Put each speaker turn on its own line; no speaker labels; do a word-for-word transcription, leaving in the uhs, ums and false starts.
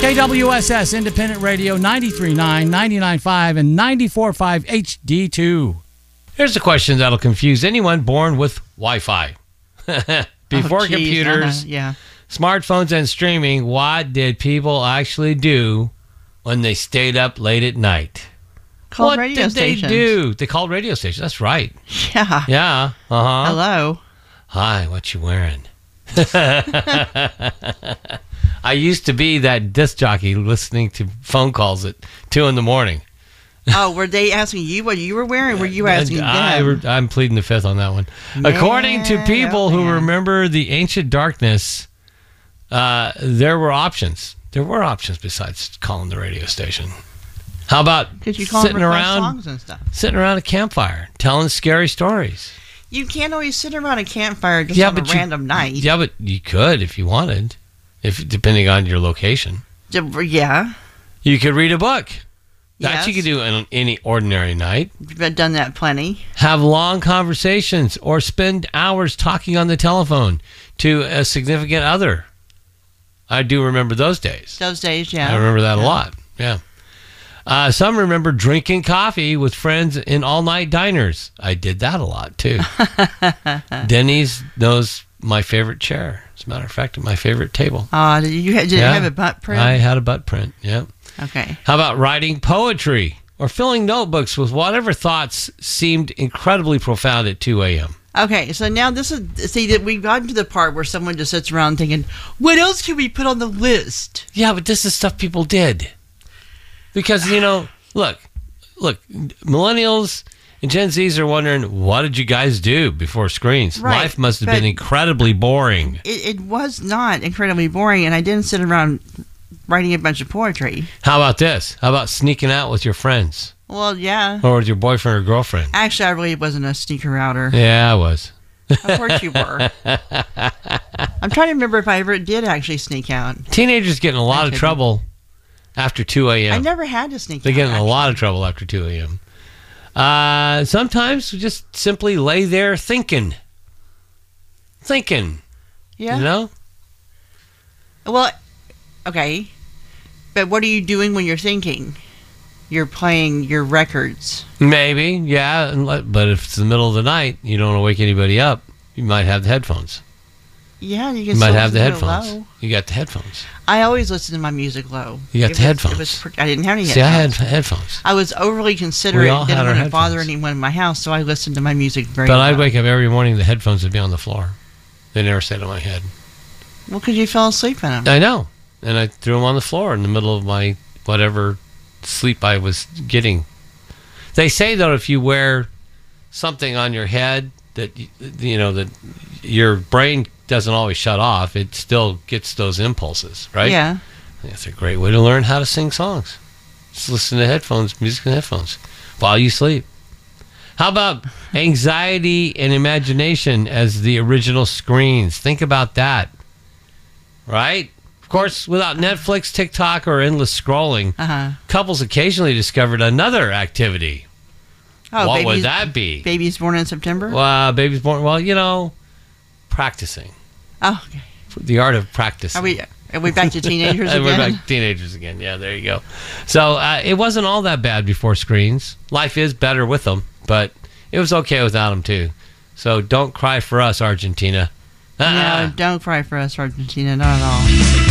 K W S S Independent Radio, ninety-three point nine, ninety-nine point five, and ninety-four point five H D two.
Here's a question that'll confuse anyone born with Wi-Fi. Before
oh, geez,
computers,
uh-huh, yeah.
smartphones, and streaming, what did people actually do when they stayed up late at night?
Called
what
radio
did
stations.
they do? They called radio stations. That's right.
Yeah.
Yeah. Uh-huh.
Hello.
Hi, what you wearing? I used to be that disc jockey listening to phone calls at two in the morning.
Oh, were they asking you what you were wearing? Were you asking
I,
them?
I, I'm pleading the fifth on that one.
Man,
According to people
oh,
who
man.
remember the ancient darkness, uh, there were options. There were options besides calling the radio station. How about
Could you call
sitting
them request
around,
songs and stuff?
sitting around a campfire, telling scary stories?
You can't always sit around a campfire just
Yeah,
on a
but you-
random night.
Yeah, but you could if you wanted, if depending on your location.
Yeah.
You could read a book. That
Yes.
you could do on any ordinary night.
I've done that plenty.
Have long conversations or spend hours talking on the telephone to a significant other. I do remember those days.
Those days, yeah.
I remember that
yeah.
a lot. Yeah. Uh, some remember drinking coffee with friends in all-night diners. I did that a lot, too. Denny's knows my favorite chair. As a matter of fact, my favorite table.
Uh, did you did
Yeah.
it have a butt print?
I had a butt print, yeah.
Okay.
How about writing poetry or filling notebooks with whatever thoughts seemed incredibly profound at two a.m.?
Okay, so now this is, see, that we've gotten to the part where someone just sits around thinking, what else can we put on the list?
Yeah, but this is stuff people did. Because, you know, look, look, millennials and Gen Zs are wondering, what did you guys do before screens?
Right,
Life must have
but-
been incredibly boring.
It, it was not incredibly boring, and I didn't sit around writing a bunch of poetry.
How about this? How about sneaking out with your friends?
Well, yeah.
Or with your boyfriend or girlfriend?
Actually, I really wasn't a sneaker outer.
Yeah, I was.
Of course you were. I'm trying to remember if I ever did actually sneak out.
Teenagers get in a lot
I
of
couldn't.
trouble after two a.m.
I never had to sneak
They
out.
get in a
actually.
lot of trouble after two a.m. Uh, sometimes we just simply lay there thinking. Thinking.
Yeah.
You know?
Well, okay. But what are you doing when you're thinking? You're playing your records.
Maybe, yeah. and let- But if it's the middle of the night, you don't want to wake anybody up, you might have the headphones.
Yeah, you can
You might
still
have the
listen to it
headphones.
low.
You got the headphones.
I always listen to my music low.
You got
It
the
was-
headphones.
It was, pr- I didn't have any
See, I
headphones.
had headphones.
I was overly considerate.
We all
Didn't
had our
want to bother
headphones.
anyone in my house, so I listened to my music very
But
low.
I'd wake up every morning, the headphones would be on the floor. They never stayed on my head.
Well, because you fell asleep in them.
I know. And I threw them on the floor in the middle of my whatever sleep I was getting. They say, though, if you wear something on your head that, y- you know, that your brain doesn't always shut off, it still gets those impulses, right?
Yeah.
That's a great way to learn how to sing songs. Just listen to headphones, music in headphones, while you sleep. How about anxiety and imagination as the original screens? Think about that, right? Of course, without Netflix, TikTok, or endless scrolling,
Uh-huh.
couples occasionally discovered another activity.
Oh,
what
babies,
would that be?
Babies born in September?
Well, babies born, well, you know, practicing.
Oh, okay.
The art of practicing.
Are we, are we back to teenagers
And
again?
we're back to teenagers again. Yeah, there you go. So uh, it wasn't all that bad before screens. Life is better with them, but it was okay without them too. So don't cry for us, Argentina. Uh-uh.
No, don't cry for us, Argentina. Not at all.